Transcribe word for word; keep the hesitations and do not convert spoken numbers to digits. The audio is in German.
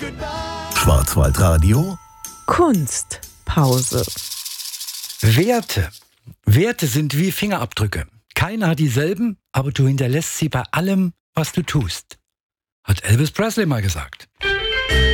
Schwarzwaldradio Kunstpause. Werte. Werte sind wie Fingerabdrücke. Keiner hat dieselben, aber du hinterlässt sie bei allem, was du tust. Hat Elvis Presley mal gesagt.